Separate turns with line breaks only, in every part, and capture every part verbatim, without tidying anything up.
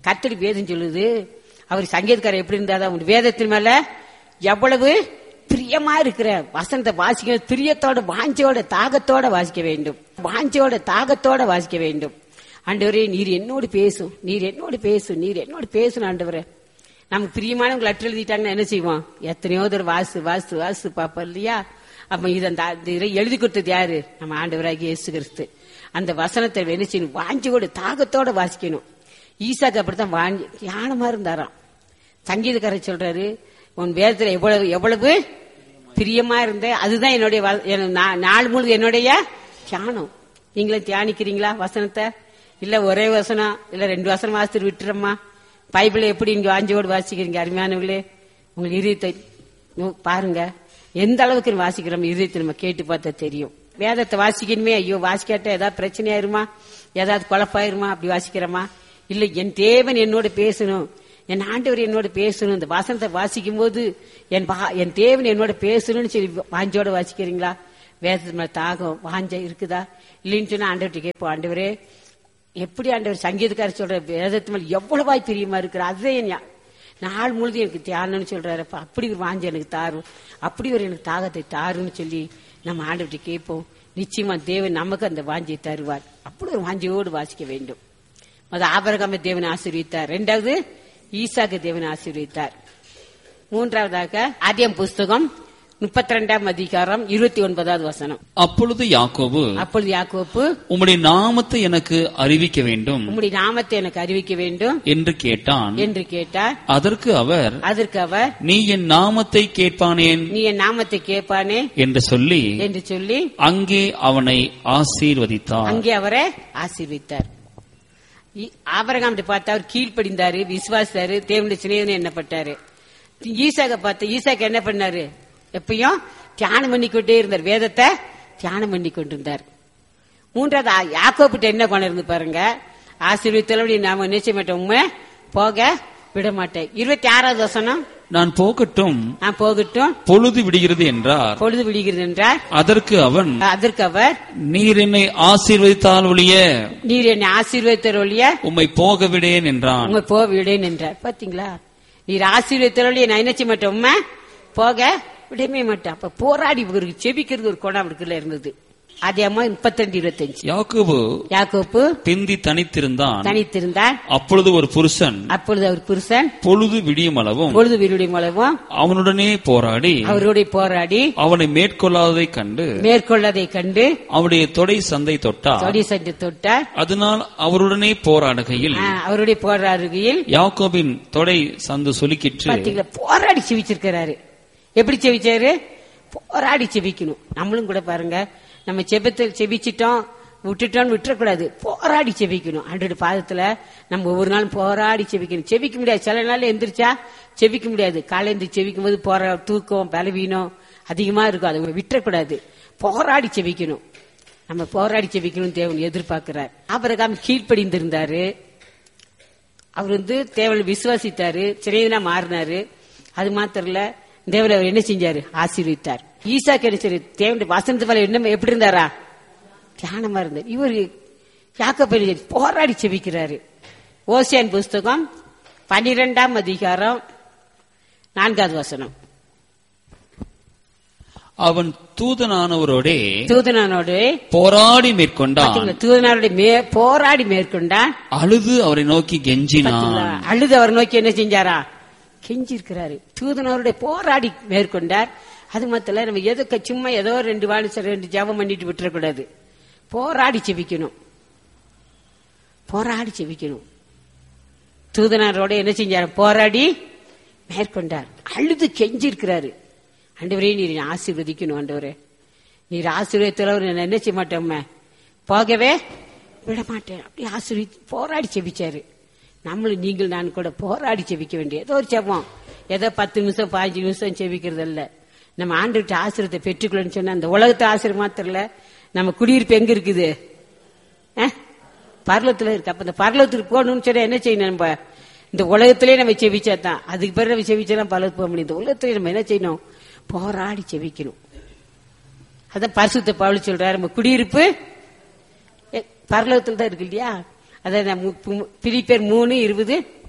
கர்த்தருடைய வேதம் சொல்லுது. அவர் சங்கீதக்காரர் எப்படி இருந்தாதான் உங்க வேதத்தின் மேல எவ்வளவு பிரியமா இருக்கிற வசனத்தை வாசிக்க பிரியத்தோட வாஞ்சோட தாகத்தோட வாசிக்க வேண்டும். வாஞ்சோட தாகத்தோட வாசிக்க வேண்டும். ஆண்டவரே நீர் என்னோடு பேசும், நீர் என்னோடு பேசும், நீர் என்னோடு பேசணும் ஆண்டவரே. நமக்கு பிரியமானவங்க லெட்டர் எழுதிட்டாங்கன்னா என்ன செய்வோம்? எத்தனையோ தடவை வாசு வாசு வாசு பாப்போம் இல்லையா? அப்ப இதை எழுதி கொடுத்தது யாரு? நம்ம ஆண்டவராகிய இயேசு கிறிஸ்து. அந்த வசனத்தை என்ன செய்யணும்? வாஞ்சோட தாகத்தோட வாசிக்கணும். ஈசாக்கு அப்படித்தான் வாஞ்சி தியானமா இருந்தாராம். சங்கீதக்காரர் சொல்றாரு, உன் வேதத்துல எவ்வளவு எவ்வளவு பிரியமா இருந்த, அதுதான் என்னுடைய நாள் முழுது என்னுடைய தியானம். நீங்களும் தியானிக்கிறீங்களா வசனத்தை? இல்ல ஒரே வசனம் இல்ல ரெண்டு வசனம் வாசித்து விட்டுறோமா? பைபிளை எப்படி இங்க வாஞ்சோடு வாசிக்கிறீங்க? அருமையானவர்களே, உங்க இதயத்தை பாருங்க, எந்த அளவுக்கு வாசிக்கிறோம். இதயத்தை நம்ம கேட்டு பார்த்தா தெரியும். வேதத்தை வாசிக்கணுமே, ஐயோ வாசிக்காட்ட ஏதாவது பிரச்சனை ஆயிருமா, ஏதாவது குழப்பாயிருமா, அப்படி வாசிக்கிறோமா? இல்ல என் தேவன் என்னோட பேசணும், என் ஆண்டவர் என்னோட பேசணும், இந்த வசனத்தை வாசிக்கும் போது என் என் தேவன் என்னோட பேசணும்னு சொல்லி வாஞ்சோட வாசிக்கிறீங்களா? வேதத்து மேல தாகம் வாஞ்ச இருக்குதா? இல்லைன்னு சொன்னா ஆண்டவர்கிட்ட கேட்போம், ஆண்டவரே எப்படி ஆண்டவர் சங்கீதக்காரர் சொல்ற வேதத்து மேல எவ்வளவாய் பிரியமா இருக்கிற, அதே நாள் முழுது எனக்கு தியானம்னு சொல்றாரு. அப்படி ஒரு வாஞ்ச எனக்கு தாரும், அப்படி ஒரு எனக்கு தாகத்தை தாருன்னு சொல்லி நம்ம ஆண்டவர்கிட்ட கேட்போம். நிச்சயமா தேவன் நமக்கு அந்த வாஞ்சியை தருவார். அப்படி ஒரு வாஞ்சியோடு வாசிக்க வேண்டும். அது ஆபிரகாமை தேவன் ஆசீர்வதித்தார். இரண்டாவது ஈசாக்கு தேவன் ஆசீர்வதித்தார். மூன்றாவதாக ஆதியாகமம் புஸ்தகம் முப்பத்தி ரெண்டாம் அதிகாரம் இருபத்தி ஒன்பதாவது வசனம்.
அப்பொழுது யாக்கோபு
அப்பொழுது யாக்கோபு
உம்முடைய நாமத்தை எனக்கு அறிவிக்க வேண்டும்,
உம்முடைய நாமத்தை எனக்கு அறிவிக்க வேண்டும்
என்று கேட்டான்
என்று கேட்டார்.
அதற்கு அவர்
அதற்கு அவர்
நீ என் நாமத்தை கேட்பானேன்,
நீ என் நாமத்தை கேட்பானே
என்று சொல்லி
என்று சொல்லி
அங்கே அவனை ஆசீர்வதித்தார்.
அங்கே அவரை ஆசீர்வதித்தார். ஆபிரகாம் பார்த்து அவர் கீழ்ப்படிந்தாரு, விசுவாசாரு, தேவனுடைய சிநேகிதன் எண்ணப்பட்டாரு. ஈசாக்க பார்த்து ஈசாக்கு என்ன பண்ணாரு? எப்பயும் தியானம் பண்ணிக்கொண்டே இருந்தார், வேதத்தை தியானம் பண்ணி கொண்டிருந்தார். மூன்றாவது யாக்கோபிட்ட என்ன கொண்டு இருந்து பாருங்க, ஆசீர்வதித்தபடி நாம நிச்சய மாட்டோம், போக விட மாட்டேன். இருபத்தி ஆறாவது வசனம்,
நான் போகட்டும்
நான் போகட்டும்
பொழுது விடுகிறது என்றார்.
பொழுது விடுகிறது என்றார்.
அதற்கு அவன்
அதற்கு அவர்
நீர் என்னை ஆசீர்வதித்தால் ஒழிய
நீர் என்னை ஆசீர்வதித்தால் ஒழிய
உம்மை போக விடேன் என்றான்.
உம்மை போக விடேன் என்றார். பாத்தீங்களா, நீர் ஆசீர்வதித்தால் ஒழிய நான் நினைச்ச மாட்டேன், உம்மை போக விடவே மாட்டேன். அப்ப போராடி செபிக்கிறது ஒரு குணம் அவருக்குள்ள இருந்தது. ஆதியாகமம் முப்பத்தி ரெண்டு இருபத்தி அஞ்சு.
யாக்கோபு
யாக்கோபு
பிந்தி தனித்திருந்தான்
தனித்திருந்தான்
அப்பொழுது ஒரு புருஷன்
அப்பொழுது அவர் புருஷன்
பொழுது விடியும் அளவும்
பொழுது விடியும் அளவும்
அவனுடனே போராடி
அவருடைய போராடி
அவனை மேற்கொள்ளாததை கண்டு
மேற்கொள்ளதை கண்டு
அவருடைய தொடை சந்தை தொட்டார்.
தொடை சந்தை தொட்டார்.
அதனால் அவருடனே போராடுகையில்
அவருடைய போராடுகையில்
யாக்கோபின் தொடை சந்து சொலிக்கிற்று.
பாத்தீங்களா, போராடி செவிச்சிருக்கிறாரு. எப்படி செவிச்சாரு? போராடி செவிக்கணும். நம்மளும் கூட பாருங்க, நம்ம செபத்தில் செபிச்சிட்டோம் விட்டுட்டோம் விட்டுறக்கூடாது, போராடி செபிக்கணும். ஆண்டோட பாதத்துல நம்ம ஒவ்வொரு நாளும் போராடி செபிக்கணும். செபிக்க முடியாது, சில நாள் எந்திரிச்சா செபிக்க முடியாது. காலை எந்திரிச்சு செபிக்கும் போது போரா தூக்கம் பலவீனம் அதிகமா இருக்கும், அதை விட்டுறக்கூடாது, போராடி செபிக்கணும். நம்ம போராடி செபிக்கணும் தேவன் எதிர்பார்க்கிறார். ஆபிரகாம் கீழ்ப்படிந்திருந்தாரு, அவர் வந்து தேவனை விசுவாசித்தாரு, சிறையினா மாறினாரு. அது மாத்திரம் இல்ல, தேவன் அவர் என்ன செஞ்சாரு? ஆசீர்வதித்தார். ஈசாக்கு என்ன சரி தேவனுடைய வசனத்து மேல என்ன எப்படி இருந்தாரா? தியானமா இருந்தார். இவரு யாக்கோபு போராடி செபிக்கிறாரு. ஓசியான் புஸ்தகம் பனிரெண்டாம் அதிகாரம் நான்காவது வசனம்.
அவன் தூதனானவரோடே
தூதனானோடு
போராடி மேற்கொண்டான்.
தூதனாரோட போராடி மேற்கொண்டான்.
அழுது அவரை நோக்கி கெஞ்சினான்.
அழுது அவரை நோக்கி என்ன செஞ்சாரா? கெஞ்சிருக்கிறாரு. தூதனாரோட போராடி மேற்கொண்டார். அது மாத்திர நம்ம ஏதோ சும்மா ஏதோ ரெண்டு வாழை ரெண்டு ஜபம் பண்ணிட்டு விட்டுறக்கூடாது, போராடி செபிக்கணும். போராடி செபிக்கணும். தூதனாரோட என்ன செஞ்சாரு? போராடி மேற்கொண்டார். அழுது கெஞ்சிருக்கிறாரு. ஆண்டவரே நீர் ஆசீர்வதிக்கணும், ஆண்டவரே நீர் ஆசீர்வதித்தவர் என்ன செய்ய மாட்டோம், போகவே விட மாட்டேன், அப்படி ஆசீர்வதி போராடி செபிச்சாரு. நம்மளும் நீங்கள் நான் கூட போராடி செபிக்க வேண்டிய ஏதோ ஒரு செபம், ஏதோ பத்து நிமிஷம் பதினஞ்சு நிமிஷம் செபிக்கிறது இல்ல. நம்ம ஆண்டவர்கிட்ட ஆசீர்வாதத்தை பெற்றுக்கொள்ளன்னு சொன்னா அந்த உலகத்தை ஆசீர்வாதம் மாத்திரம் இல்ல, நம்ம குடியிருப்பு எங்க இருக்குது? பரலோகத்துல இருக்கு. அப்ப இந்த பரலோகத்துக்கு போகணும்னு சொன்னா என்ன செய்யணும்? நம்ம இந்த உலகத்திலேயே நம்ம செபிச்சாதான், அதுக்கு பிறகு நம்ம செபிச்சாதான் பரலோகத்துக்கு போக முடியும். இந்த உலகத்திலேயே நம்ம என்ன செய்யணும்? போராடி செபிக்கணும். அதான் பரிசுத்த பவுல் சொல்றாரு, நம்ம குடியிருப்பு பரலோகத்துல தான் இருக்கு இல்லையா? அதான் பிலிப்பியர் மூணு இருபது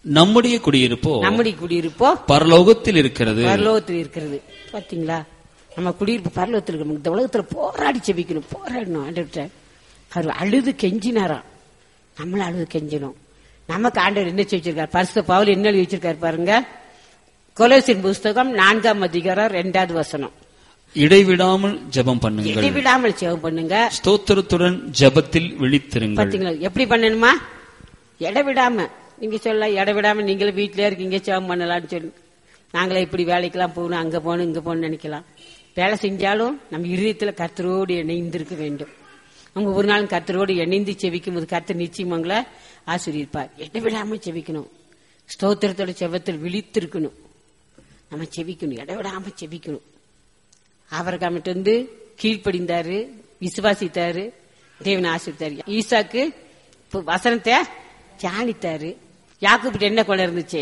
நம்முடைய குடியிருப்போ
நம்முடைய குடியிருப்போ
பரலோகத்தில் இருக்கிறது.
பரலோகத்தில் இருக்கிறது. பாத்தீங்களா, நம்ம குடியிருப்பு பரலோகத்தில் இருக்கு. இந்த உலகத்துல போராடி செபிக்கணும், போராடணும். ஆண்டவர்கிட்ட அவர் அழுது கெஞ்சினாராம், நம்மளும் அழுது கெஞ்சணும். நமக்கு ஆண்டவர் என்ன வச்சிருக்காரு? பரிசுத்த பவுல் என்ன எழுதி வச்சிருக்காரு பாருங்க. கொலோசியர் புஸ்தகம் நான்காம் அதிகாரம் இரண்டாவது வசனம்.
இடைவிடாமல் ஜெபம் பண்ணுங்கள்.
இடைவிடாமல் ஜெபம் பண்ணுங்க.
ஸ்தோத்திரத்துடன் ஜெபத்தில் விழித்திருங்கள்.
பாத்தீங்களா எப்படி பண்ணணுமா? இடைவிடாம. நீங்க சொல்ல இடைவிடாம நீங்களும் வீட்டிலே இருக்கீங்க, ஜெபம் பண்ணலாம்னு சொல்லி நாங்களே இப்படி வேலைக்கெல்லாம் போகணும், அங்க போகணும், இங்க போகணும்னு நினைக்கலாம். வேலை செஞ்சாலும் நம்ம இருதயத்துல கர்த்தரோடு இணைந்திருக்க வேண்டும். அவங்க ஒரு நாள் கர்த்தரோடு இணைந்து செவிக்கும் போது கர்த்தர் நிச்சயம் உங்களை ஆசீர்வதிப்பார். இடைவிடாம செவிக்கணும். ஸ்தோத்திரத்தோட செவத்தில் விழித்திருக்கணும். நம்ம செவிக்கணும், இடைவிடாம செவிக்கணும். ஆபிரகாம் வந்து கீழ்ப்படிந்தாரு, விசுவாசித்தாரு, தேவனை ஆசீர்வதித்தாரு. ஈசாக்கு வசனத்தை தியானித்தாரு. யாக்கோபுக்கு என்ன கொடை இருந்துச்சு?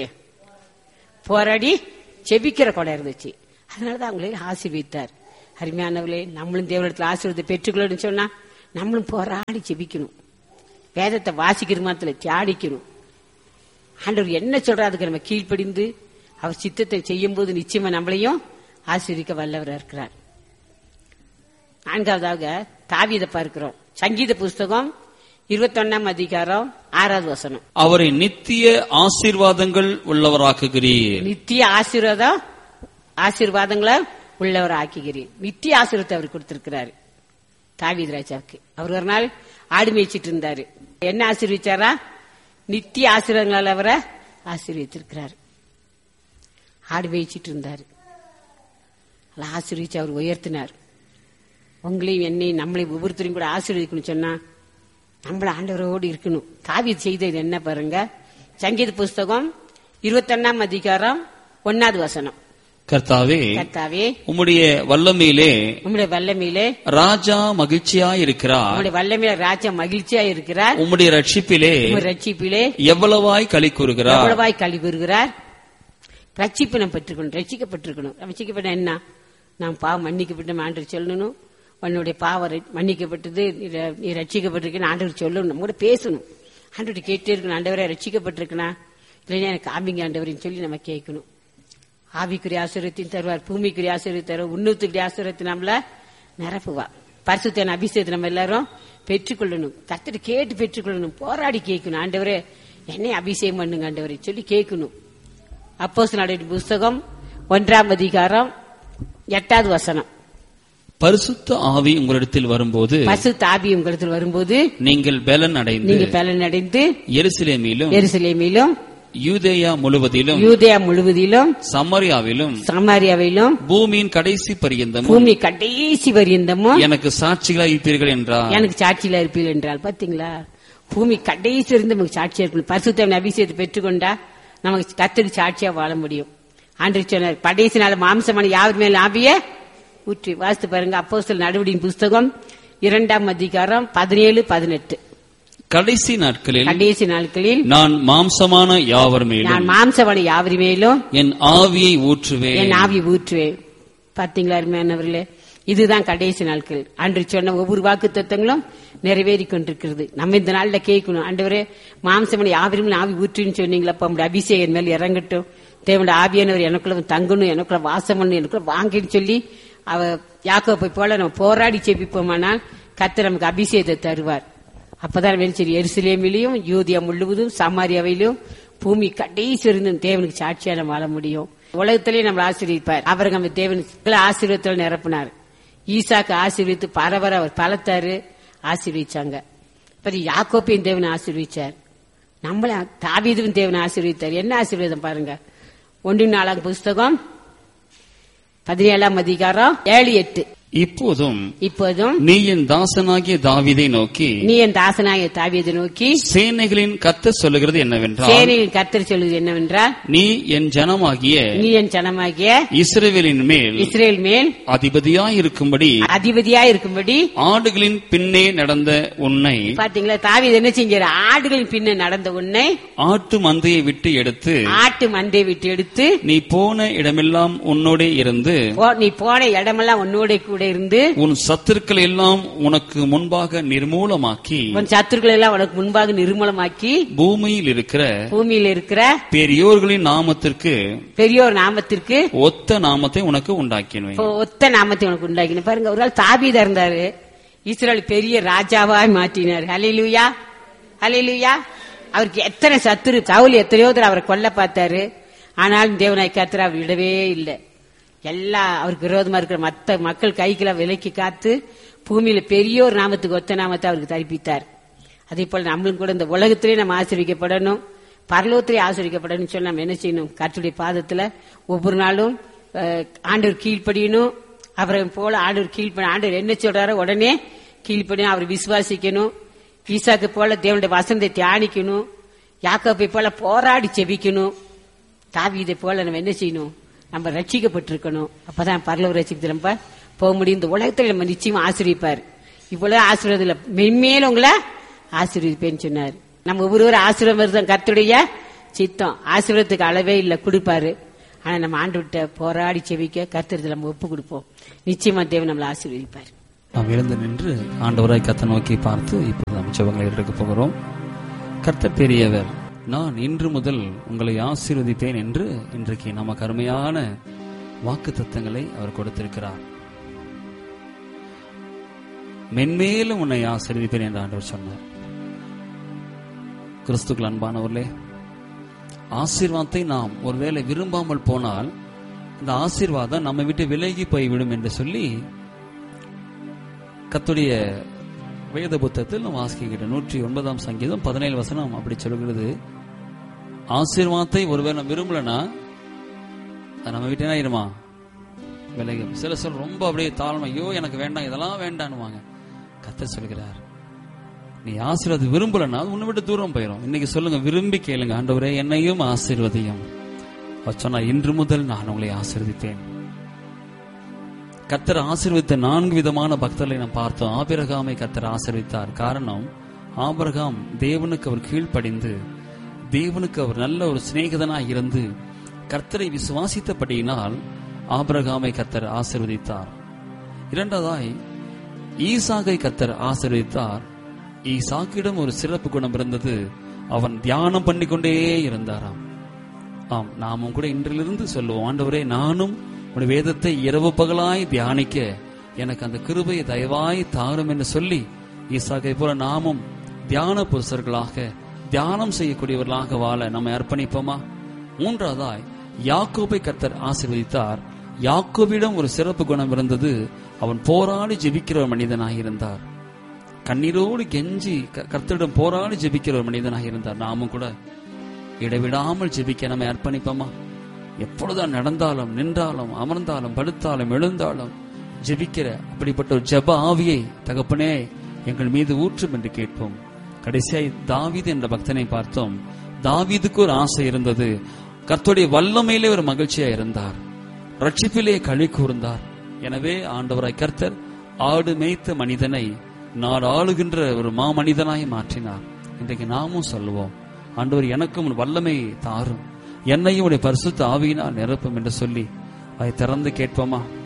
போராடி செபிக்கிற கொடை இருந்துச்சு. அதனாலதான் அவங்களே ஆசீர்வதித்தார். அருமையானவர்களே, நம்மளும் தேவனிடத்துல ஆசீர்வாதத்தை பெற்றுக்கொள்ளணும்னு சொன்னா நம்மளும் போராடி செபிக்கணும். வேதத்தை வாசிக்கிறது மாத்திர தியானிக்கணும். ஆண்டவர் என்ன சொல்ற அதுக்கு நம்ம கீழ்ப்படிந்து அவர் சித்தத்தை செய்யும் போது நிச்சயமா நம்மளையும் ஆசீர்வதிக்க வல்லவராக இருக்கிறார். நான்காவதாக தாவீதை பார்க்கிறோம். சங்கீத புஸ்தகம் இருபத்தி ஒன்னாம் அதிகாரம் ஆறாவது வசனம்.
அவரை நித்திய ஆசீர்வாதங்கள் உள்ளவராக்குகிறீர்.
நித்திய ஆசீர்வாதம் ஆசீர்வாதங்களை உள்ளவர் ஆக்குகிறீர். நித்திய ஆசீர்வாதத்தை அவர் கொடுத்திருக்கிறாரு தாவீது ராஜாவுக்கு. அவர் ஒரு நாள் ஆடு மேய்ச்சிட்டு இருந்தாரு. என்ன ஆசீர்வதிச்சாரா? நித்திய ஆசீர்வாதங்களால் அவரை ஆசீர்வதித்திருக்கிறார். ஆடு மேய்ச்சிட்டு இருந்தாரு. ஆசீர்வதிச்சு அவர் உயர்த்தினார். உங்களையும் என்னையும் நம்மளையும் ஒவ்வொருத்தரையும் கூட ஆசீர்வதிக்கணும் சொன்னா நம்மள ஆண்டவரோடு இருக்கணும். தாவீது செய்தது என்ன பாருங்க. சங்கீத புஸ்தகம் இருபத்தி ஒன்னாம் அதிகாரம் ஒன்னாவது வசனம்.
கர்த்தாவே,
கர்த்தாவே,
உம்முடைய வல்லமையிலே
உம்முடைய வல்லமையிலே
ராஜா மகிழ்ச்சியா இருக்கிறார்.
உம்முடைய வல்லமையில ராஜா மகிழ்ச்சியா இருக்கிறார்.
உம்முடைய ரட்சிப்பிலே
ரட்சிப்பிலே
எவ்வளவாய் களி கூறுகிறார்.
எவ்வளவாய் களி கூறுகிறார். ரட்சிப்பு நம்ம பெற்றுக்கணும், ரட்சிக்கப்பட்டிருக்கணும். ரட்சிக்கப்பட்ட என்ன? நாம் பாவம் மன்னிக்கப்பட்ட ஆண்டவர் சொல்லணும். உன்னுடைய பாவம் மன்னிக்கப்பட்டது, நீ ரட்சிக்கப்பட்டிருக்கேன்னு ஆண்டவர் சொல்லணும். நம்ம கூட பேசணும். ஆண்டவர் கேட்டே இருக்கணும். ஆண்டவரை ரட்சிக்கப்பட்டிருக்கனா இல்லைன்னா எனக்கு காமிங்க ஆண்டவரின்னு சொல்லி நம்ம கேட்கணும். ஆவிக்குரிய ஆசீர்வாதத்தையும் தருவார், பூமிக்குரிய ஆசீர்வாதத்தை தருவார், உன்னத்துக்குரிய ஆசீர்வாதத்தை நம்மள நிரப்புவா. பரிசுத்த அபிஷேகத்தை நம்ம எல்லாரும் பெற்றுக்கொள்ளணும். கர்த்தரை கேட்டு பெற்றுக்கொள்ளணும். போராடி கேட்கணும். ஆண்டவரே என்னை அபிஷேகம் பண்ணுங்க ஆண்டவரை சொல்லி கேட்கணும். அப்போஸ்தலர் புஸ்தகம் ஒன்றாம் அதிகாரம் எட்டாவது வசனம்.
பரிசுத்த ஆவி உங்களிடத்தில் வரும்போது
பரிசுத்த ஆவி உங்களிடத்தில் வரும்போது
நீங்கள் பலன் அடைந்து
நீங்கள் பலன் அடைந்து
எருசலேமிலும்
எருசலேமிலும்
யூதேயா முழுவதிலும்
யூதேயா முழுவதிலும்
சமாரியாவிலும்
சமாரியாவிலும்
பூமியின் கடைசி பரியந்தமும்
பூமி கடைசி பரியந்தமும்
எனக்கு சாட்சிகளாக இருப்பீர்கள் என்றார்.
எனக்கு சாட்சிகளா இருப்பீர்கள் என்றால் பாத்தீங்களா, பூமி கடைசி இருந்து நமக்கு சாட்சியா இருக்கணும். பரிசுத்த அபிஷேகத்தை பெற்றுக்கொண்டா நமக்கு கர்த்தருக்கு சாட்சியா வாழ முடியும். ஆண்டவர் சொன்னார், கடைசி நாள் மாம்சமான யாவர் மேல் ஆவிய ஊற்றி. வாசித்து பாருங்க. அப்போஸ்தலர் நடவடிக்கையின் புஸ்தகம் இரண்டாம் அதிகாரம் பதினேழு பதினெட்டு.
கடைசி நாட்களில்
கடைசி நாட்களில்
நான் மாம்சமான யாவர் மேலும்
நான் மாம்சமான யாவர் மேலும்
என் ஆவியை ஊற்றுவேன்
என் ஆவியை ஊற்றுவேன். பாத்தீங்களா அருமையானவர்களே, இதுதான் கடைசி நாட்கள். அன்று சொன்ன ஒவ்வொரு வாக்கு தத்தங்களும் நிறைவேறி கொண்டிருக்கிறது. நம்ம இந்த நாள்ல கேட்கணும், ஆண்டவரே மாம்சமான யாவரும் ஆவி ஊற்றுன்னு சொன்னீங்களா, அப்ப நம்முடைய அபிஷேகம் மேல் இறங்கட்டும், தேவனுடைய ஆவியானவர் எனக்குள்ள தங்கணும், எனக்குள்ள வாசம் பண்ணணும், எனக்குள்ள வாங்கின்னு சொல்லி அவ யாக்கோபை போல நம்ம போராடி செபிப்போமானால் கர்த்தர் நமக்கு அபிஷேகத்தை தருவார். அப்பதான் வெளிச்சரி எருசலேமிலையும் யூதியா முழுவதும் சமாரியாவிலும் பூமி கடைசி இருந்து தேவனுக்கு சாட்சியா நம்ம வாழ முடியும். உலகத்திலேயே நம்ம ஆசீர்வதிப்பார். அவர் நம்ம தேவனுக்கு ஆசீர்வாதத்தில் நிரப்பினார். ஈசாக்கு ஆசீர்வித்து பரவர அவர் பலத்தாரு ஆசீர்வதிச்சாங்க. யாக்கோப்பையும் தேவனை ஆசீர்வதிச்சார். நம்மள தாவீதுவும் தேவனை ஆசீர்வதித்தார். என்ன ஆசீர்வாதம் பாருங்க. ஒன்று நாலாம் புஸ்தகம் பதினேழாம் அதிகாரம் ஏழு எட்டு.
இப்போதும்
இப்போதும்
நீ என் தாசனாகிய தாவீதை நோக்கி
நீ என் தாசனாகிய தாவீதை நோக்கி
சேனைகளின் கர்த்தர் சொல்லுகிறது என்னவென்றால்
சேனைகளின் கர்த்தர் சொல்லுவது என்னவென்றால்
நீ என் ஜனமாகிய
நீ என் ஜனமாகிய
இஸ்ரவேலின் மேல்
இஸ்ரேல் மேல்
அதிபதியாய் இருக்கும்படி
அதிபதியாய் இருக்கும்படி
ஆடுகளின் பின்னே நடந்த உன்னை.
பாத்தீங்களா, தாவீது என்ன செஞ்சார்? ஆடுகளின் பின்னே நடந்த உன்னை
ஆட்டு மந்தையை விட்டு எடுத்து
ஆட்டு மந்தையை விட்டு எடுத்து
நீ போன இடமெல்லாம் உன்னோட இருந்து
நீ போன இடமெல்லாம் உன்னோட கூட கூட இருந்து
உன் சத்துருக்கள் எல்லாம் உனக்கு முன்பாக நிர்மூலமாக்கி
உன் சத்துருக்கள் எல்லாம் உனக்கு முன்பாக நிர்மூலமாக்கி
பூமியில் இருக்கிற
பூமியில் இருக்கிற
பெரியோர்களின் நாமத்திற்கு
பெரியோர் நாமத்திற்கு
ஒத்த நாமத்தை உனக்கு உண்டாக்கினேன்.
ஒத்த நாமத்தை உனக்கு உண்டாக்கின. பாருங்க, ஒரு நாள் தாவீதா இருந்தாரு, இஸ்ரவேல் பெரிய ராஜாவாய் மாற்றினார். ஹல்லேலூயா, ஹல்லேலூயா. அவருக்கு எத்தனை சத்துரு, சவுல் எத்தனையோ தடவை அவரை கொல்ல பார்த்தாரு. ஆனாலும் தேவனாய் கர்த்தர் அவர் விடவே இல்லை. எல்லா அவருக்கு விரோதமா இருக்கிற மத்த மக்கள் கைகளை விலக்கி காத்து பூமியில பெரிய ஒரு நாமத்துக்கு ஒத்த நாமத்தை அவருக்கு தரிப்பித்தார். அதே போல நம்மளும் கூட இந்த உலகத்திலே நம்ம ஆசீர்வதிக்கப்படணும், பரலோகத்திலே ஆசீர்வதிக்கப்படணும் சொல்லி நம்ம என்ன செய்யணும்? கர்த்தருடைய பாதத்துல ஒவ்வொரு நாளும் ஆண்டவர் கீழ்ப்படியணும். அவரை போல ஆண்டவர் கீழ்ப்படி, ஆண்டவர் என்ன சொல்றாரோ உடனே கீழ்ப்படியும். அவர் விசுவாசிக்கணும். ஈசாக்கு போல தேவனுடைய வசனத்தை தியானிக்கணும். யாக்கோபை போல போராடி செபிக்கணும். தாவீதை போல நம்ம என்ன செய்யணும்? நம்ம ரட்சிக்கப்பட்டிருக்கணும். அப்பதான் பரலோக ரட்சிக்கத்துல நம்ம போக முடியும். இந்த உலகத்துல நம்ம நிச்சயமா ஆசீர்வதிப்பார். இவ்வளவு ஆசீர்வாதம் மென்மேலும் உங்களை ஆசீர்வதிப்பேன்னு சொன்னார். நம்ம ஒவ்வொருவரும் ஆசீர்வாதம் கர்த்தருடைய சித்தம். ஆசீர்வாதத்துக்கு அளவே இல்லை, கொடுப்பாரு. ஆனா நம்ம ஆண்டவர்கிட்ட போராடி செவிக்க கர்த்தருக்கு நம்ம ஒப்பு கொடுப்போம். நிச்சயமா தேவன் நம்மளை ஆசீர்வதிப்பார்.
நாம் எழுந்து நின்று ஆண்டவராய் கர்த்தரை நோக்கி பார்த்து இப்போது நம்ம ஜெபங்களை எடுக்க போகிறோம். கர்த்தர் பெரியவர், நான் இன்று முதல் உங்களை ஆசீர்வதிப்பேன் என்று இன்றைக்கு நமக்கு அருமையான வாக்கு தத்தங்களை அவர் கொடுத்திருக்கிறார். மென்மேலும் உன்னை ஆசீர்வதிப்பேன் என்று ஆண்டவர் சொன்னார். கிறிஸ்துக்கள் அன்பானவர்களே, ஆசீர்வாதத்தை நாம் ஒருவேளை விரும்பாமல் போனால் இந்த ஆசீர்வாதம் நம்ம விட்டு விலகி போய்விடும் என்று சொல்லி கர்த்தருடைய வேத புத்தகத்தில் நம்ம வாசிக்கிற நூற்றி ஒன்பதாம் சங்கீதம் பதினேழு வசனம் அப்படி சொல்கிறது. ஆசீர்வாதத்தை ஒருவேளை நம்ம விரும்பலன்னா நம்ம விட்டு என்ன ஆயிருமா? விலகி. சில சொல் ரொம்ப அப்படியே தாழ்மை, ஐயோ எனக்கு வேண்டாம், இதெல்லாம் வேண்டான்னுவாங்க. கர்த்தர் சொல்கிறார், நீ ஆசீர்வாதம் விரும்பலன்னா உன்னை விட்டு தூரம் போயிடும். இன்னைக்கு சொல்லுங்க, விரும்பி கேளுங்க, ஆண்டவரே என்னையும் ஆசீர்வதியும். சொன்னா இன்று முதல் நான் உங்களை ஆசீர்வதிப்பேன். கர்த்தர் ஆசீர்வதித்த நான்கு விதமான பக்தர்களை நாம் பார்த்தோம். ஆபிரகாமை கர்த்தர் ஆசீர்வதித்தார். காரணம், ஆபிரகாம் தேவனுக்கு அவர் கீழ்ப்படிந்து, தேவனுக்கு அவர் நல்ல ஒரு சிநேகிதனாய் இருந்து கர்த்தரை விசுவாசித்தபடியினால் ஆபிரகாமை கர்த்தர் ஆசீர்வதித்தார். இரண்டாவதாய் ஈசாக்கை கர்த்தர் ஆசீர்வதித்தார். ஈசாக்கிடம் ஒரு சிறப்பு குணம் இருந்தது, அவன் தியானம் பண்ணிக்கொண்டே இருந்தாராம். ஆம், நாமும் கூட இன்றிலிருந்து சொல்லுவோம், ஆண்டவரே நானும் உன் வேதத்தை இரவு பகலாய் தியானிக்க எனக்கு அந்த கிருபையை தயவாய் தாரும் என்று சொல்லி ஈசாக்கை போல நாமும் தியான புருஷர்களாக தியானம் செய்யக்கூடியவர்களாக வாழ நம்ம அர்ப்பணிப்போமா? மூன்றாவதாய் யாக்கோபை கர்த்தர் ஆசீர்வதித்தார். யாக்கோபிடம் ஒரு சிறப்பு குணம் இருந்தது, அவன் போராடி ஜெபிக்கிற ஒரு மனிதனாக இருந்தார். கண்ணீரோடு கெஞ்சி கர்த்தரிடம் போராடி ஜெபிக்கிற ஒரு மனிதனாக இருந்தார். நாமும் கூட இடைவிடாமல் ஜெபிக்க நம்ம அர்ப்பணிப்போமா? எப்பொழுதும் நடந்தாலும் நின்றாலும் அமர்ந்தாலும் படுத்தாலும் எழுந்தாலும் ஜெபிக்கிற அப்படிப்பட்ட ஒரு ஜெப ஆவியை தகப்பனே எங்கள் மீது ஊற்றும் என்று கேட்போம். கடைசியாய் தாவீது என்ற பக்தனை பார்த்தோம். தாவீதுக்கு ஒரு ஆசை இருந்தது, கர்த்தருடைய வல்லமையிலே ஒரு மகிழ்ச்சியா இருந்தார், ரட்சிப்பிலே களி கூர்ந்தார். எனவே ஆண்டவராய் கர்த்தர் ஆடு மேய்த்த மனிதனை நான் ஆளுகின்ற ஒரு மாமனிதனாய் மாற்றினார். இன்றைக்கு நாமும் சொல்லுவோம், ஆண்டவர் எனக்கும் வல்லமை தாரும், என்னையும் உடைய பரிசுத்த ஆவியினால் நிரப்பும் என்று சொல்லி அதை திறந்து கேட்போமா?